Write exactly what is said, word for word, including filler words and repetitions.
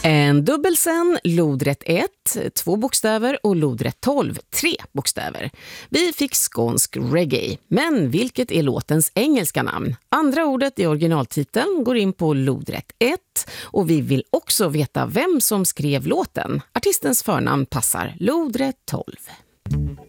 En dubbelsen, lodrätt ett, två bokstäver och lodrätt tolv, tre bokstäver. Vi fick skånsk reggae, men vilket är låtens engelska namn? Andra ordet i originaltiteln går in på lodrätt ett och vi vill också veta vem som skrev låten. Artistens förnamn passar lodrätt tolv.